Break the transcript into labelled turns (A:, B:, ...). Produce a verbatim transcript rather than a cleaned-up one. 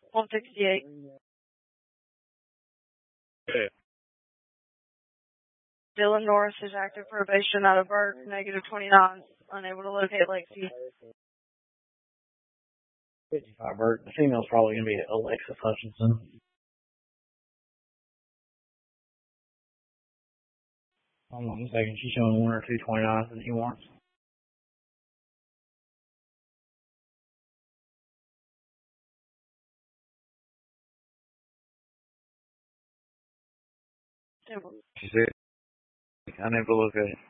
A: one sixty-eight.
B: Okay.
A: Dylan Norris is active probation out of Burke, negative twenty-nine. Unable to locate Lexi.
B: fifty-five Burke. The female's probably going to be Alexis Hutchinson. Hold on a second. She's showing one or two twenty-nines that he wants. She said, unable to locate.